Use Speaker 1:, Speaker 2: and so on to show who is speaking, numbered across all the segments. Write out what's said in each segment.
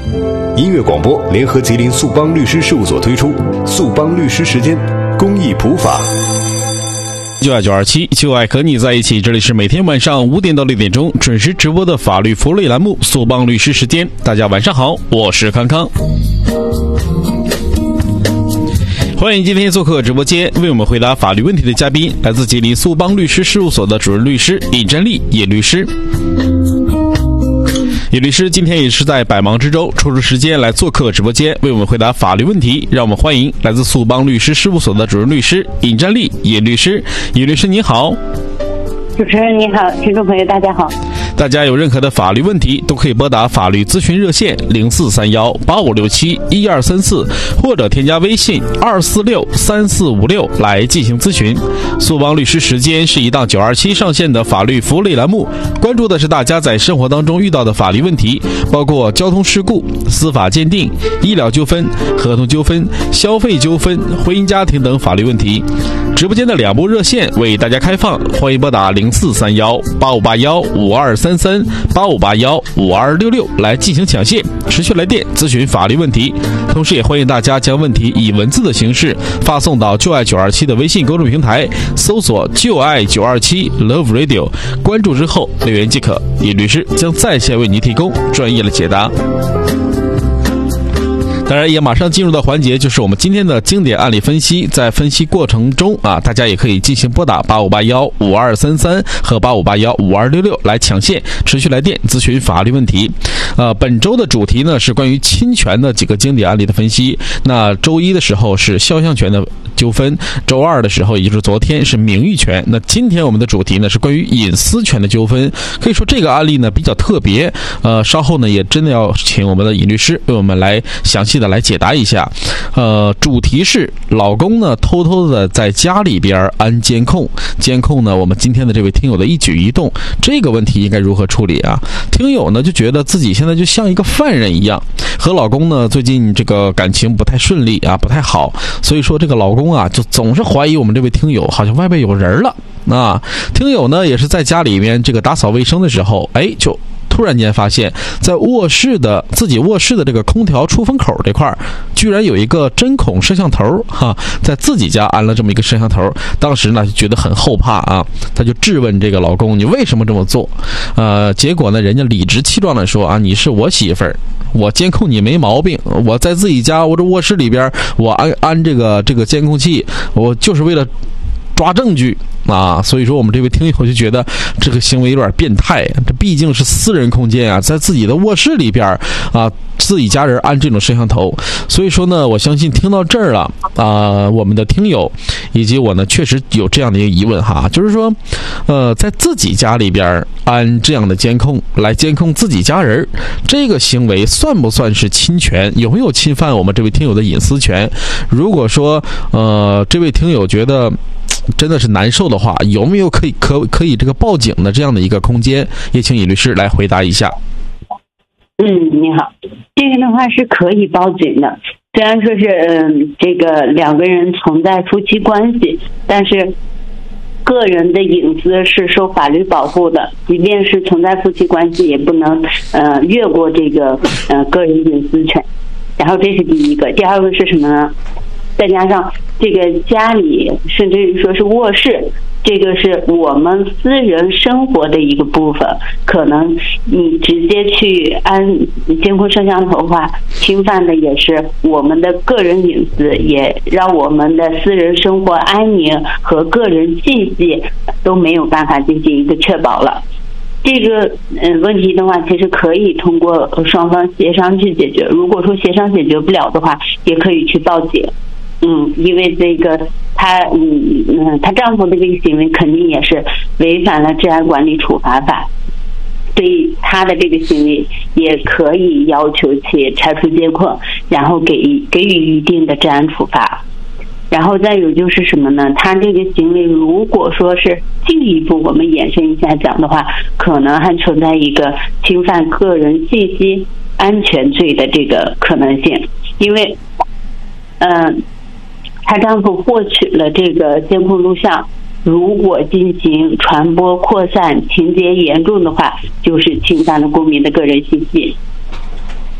Speaker 1: 音乐广播联合吉林速邦律师事务所推出速邦律师时间公益普法。
Speaker 2: 就爱927，就爱和你在一起。这里是每天晚上5点到6点钟准时直播的法律福利栏目速邦律师时间。大家晚上好，我是康康。欢迎今天做客直播间为我们回答法律问题的嘉宾，来自吉林速邦律师事务所的主任律师尹占利尹律师。尹律师今天也是在百忙之中抽出时间来做客直播间为我们回答法律问题，让我们欢迎来自速邦律师事务所的主任律师尹占利尹律师。尹律师你好。
Speaker 3: 主持人你好，听众朋友大家好。
Speaker 2: 大家有任何的法律问题都可以拨打法律咨询热线043185671234，或者添加微信2463456来进行咨询。速邦律师时间是一档927上线的法律福利栏目，关注的是大家在生活当中遇到的法律问题，包括交通事故、司法鉴定、医疗纠纷、合同纠纷、消费纠纷、婚姻家庭等法律问题。直播间的2部热线为大家开放，欢迎拨打04318581523385815266来进行抢线，持续来电咨询法律问题。同时也欢迎大家将问题以文字的形式发送到就爱927的微信公众平台，搜索就爱927 Love Radio， 关注之后留言即可，尹律师将在线为您提供专业的解答。当然也马上进入到环节，就是我们今天的经典案例分析。在分析过程中大家也可以进行拨打85815233和85815266来抢线，持续来电咨询法律问题。本周的主题呢是关于侵权的几个经典案例的分析。那周一的时候是肖像权的纠纷，周二的时候也就是昨天是名誉权。那今天我们的主题呢是关于隐私权的纠纷。可以说这个案例呢比较特别，稍后呢也真的要请我们的尹律师为我们来详细的来解答一下。主题是老公呢偷偷的在家里边安监控呢我们今天的这位听友的一举一动，这个问题应该如何处理啊？听友呢就觉得自己现在就像一个犯人一样，和老公呢最近这个感情不太顺利不太好，所以说这个老公就总是怀疑我们这位听友好像外边有人了。听友呢也是在家里面这个打扫卫生的时候，就突然间发现在自己卧室的这个空调出风口这块居然有一个针孔摄像头在自己家安了这么一个摄像头。当时呢就觉得很后怕他就质问这个老公，你为什么这么做？结果呢人家理直气壮的说你是我媳妇儿，我监控你没毛病，我在自己家我这卧室里边我安这个监控器，我就是为了抓证据所以说我们这位听友就觉得这个行为有点变态，这毕竟是私人空间在自己的卧室里边自己家人安这种摄像头。所以说呢我相信听到这儿了我们的听友以及我呢确实有这样的一个疑问就是说在自己家里边安这样的监控来监控自己家人，这个行为算不算是侵权？有没有侵犯我们这位听友的隐私权？如果说这位听友觉得真的是难受的话，有没有可以这个报警的这样的一个空间？也请尹律师来回答一下。
Speaker 3: 你好，这个的话是可以报警的。虽然说是这个两个人存在夫妻关系，但是个人的隐私是受法律保护的，即便是存在夫妻关系，也不能越过这个个人隐私权。然后这是第一个。第二个是什么呢？再加上这个家里甚至说是卧室，这个是我们私人生活的一个部分，可能你直接去安监控摄像头的话，侵犯的也是我们的个人隐私，也让我们的私人生活安宁和个人信息都没有办法进行一个确保了。这个问题的话，其实可以通过双方协商去解决。如果说协商解决不了的话，也可以去报警。因为这个她丈夫的这个行为肯定也是违反了治安管理处罚法，所以他的这个行为也可以要求其拆除监控，然后给予一定的治安处罚。然后再有就是什么呢？他这个行为如果说是进一步我们延伸一下讲的话，可能还存在一个侵犯个人信息安全罪的这个可能性。因为她丈夫获取了这个监控录像，如果进行传播扩散，情节严重的话，就是侵犯了公民的个人信息。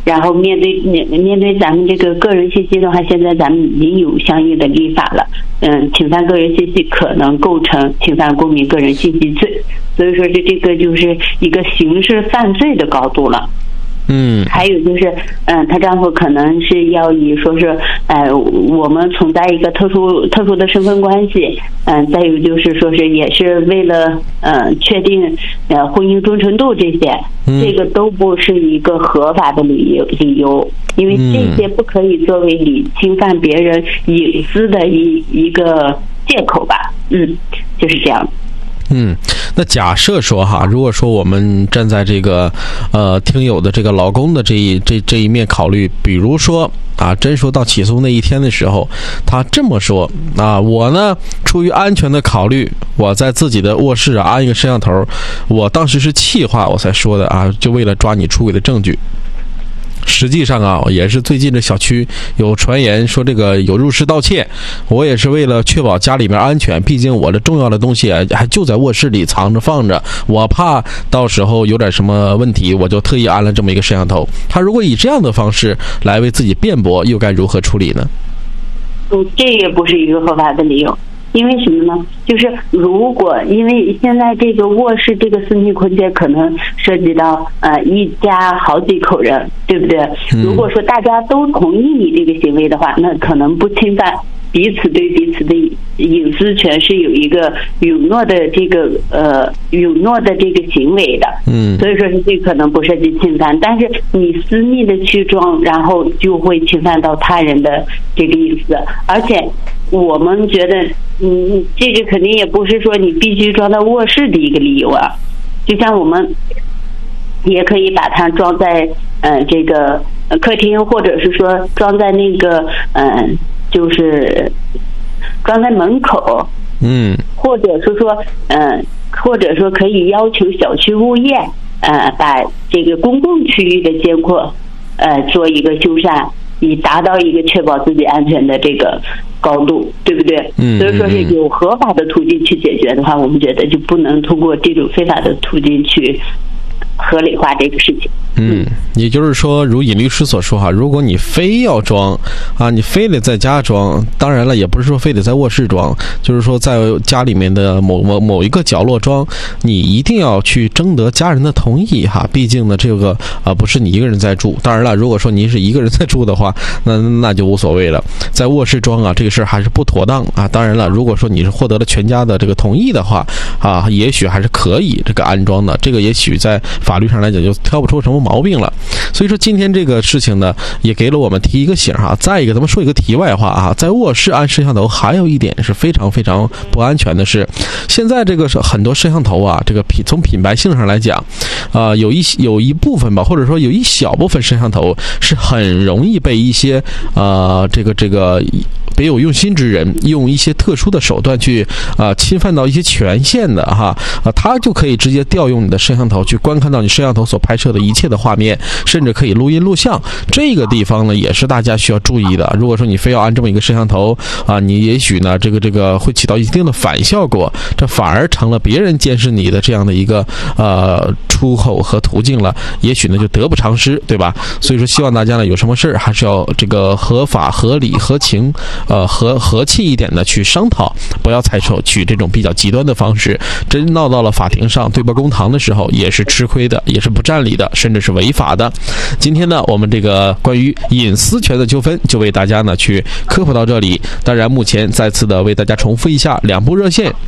Speaker 3: 然后面对咱们这个个人信息的话，现在咱们已经有相应的立法了。侵犯个人信息可能构成侵犯公民个人信息罪，所以说这个就是一个刑事犯罪的高度了。还有就是，她丈夫可能是要以说是，我们存在一个特殊的身份关系，再有就是说是也是为了确定婚姻忠诚度这些，这个都不是一个合法的理由，因为这些不可以作为你侵犯别人隐私的一个借口吧，就是这样。
Speaker 2: 那假设说哈，如果说我们站在这个听友的这个老公的这一面考虑，比如说啊，真说到起诉那一天的时候，他这么说啊，我呢出于安全的考虑，我在自己的卧室安一个摄像头，我当时是气话我才说的啊，就为了抓你出轨的证据。实际上啊，也是最近这小区有传言说这个有入室盗窃，我也是为了确保家里面安全，毕竟我这重要的东西还就在卧室里藏着放着，我怕到时候有点什么问题，我就特意安了这么一个摄像头。他如果以这样的方式来为自己辩驳，又该如何处理呢？
Speaker 3: 这也不是一个合法的理由。因为什么呢？就是如果因为现在这个卧室这个私密空间可能涉及到一家好几口人，对不对？如果说大家都同意你这个行为的话，那可能不侵犯彼此对彼此的隐私权，是有一个允诺的这个行为的。所以说是这可能不涉及侵犯，但是你私密的去装，然后就会侵犯到他人的这个隐私，而且我们觉得这个肯定也不是说你必须装到卧室的一个理由啊，就像我们也可以把它装在这个客厅，或者是说装在那个就是装在门口，或者是说可以要求小区物业把这个公共区域的监控做一个修缮，以达到一个确保自己安全的这个高度，对不对？所以说是有合法的途径去解决的话，我们觉得就不能通过这种非法的途径去合理化这个事情。
Speaker 2: 也就是说，如尹律师所说哈，如果你非要装啊，你非得在家装，当然了，也不是说非得在卧室装，就是说在家里面的某一个角落装，你一定要去征得家人的同意哈。毕竟呢，这个不是你一个人在住。当然了，如果说您是一个人在住的话，那就无所谓了。在卧室装啊，这个事儿还是不妥当啊。当然了，如果说你是获得了全家的这个同意的话啊，也许还是可以这个安装的。这个也许在法律上来讲就挑不出什么毛病了。所以说今天这个事情呢，也给了我们提一个醒哈。再一个，咱们说一个题外话啊，在卧室安摄像头还有一点是非常非常不安全的是，现在这个很多摄像头啊，这个从品牌性上来讲，有一部分吧，或者说有一小部分摄像头是很容易被一些这个别有用心之人用一些特殊的手段去侵犯到一些权限的哈，他就可以直接调用你的摄像头去观看到你摄像头所拍摄的一切的画面，甚至可以录音录像。这个地方呢也是大家需要注意的。如果说你非要安这么一个摄像头啊，你也许呢这个会起到一定的反效果，这反而成了别人监视你的这样的一个出口和途径了，也许呢就得不偿失，对吧？所以说希望大家呢有什么事还是要这个合法合理合情和气一点的去商讨，不要采取这种比较极端的方式，真闹到了法庭上对簿公堂的时候也是吃亏的，也是不占理的，甚至是违法的。今天呢我们这个关于隐私权的纠纷就为大家呢去科普到这里。当然目前再次的为大家重复一下两部热线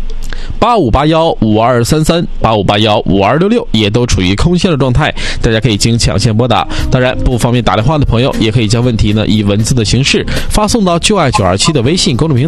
Speaker 2: 85815233 85815266也都处于空线的状态，大家可以经抢线拨打。当然不方便打电话的朋友也可以将问题呢以文字的形式发送到就爱927的微信公众平台。